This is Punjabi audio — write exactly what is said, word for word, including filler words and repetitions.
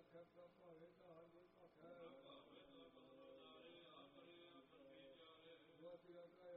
ਆਖੈ ਪ੍ਰਭ ਭਾਵੇ ਧਾਰ ਗੁਰ ਭਾਖੈ ਭਾਵੇ ਧਾਰ ਗੁਰ ਧਾਰੇ ਆਪਰੇ ਆਪਨ ਵਿਚਾਰੇ ਵਾਸਿਆ